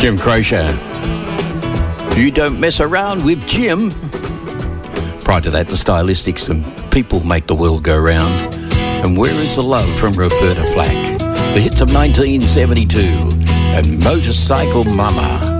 Jim Croce. You don't mess around with Jim. Prior to that, the Stylistics and People Make the World Go Round. And Where Is the Love from Roberta Flack. The hits of 1972 and Motorcycle Mama.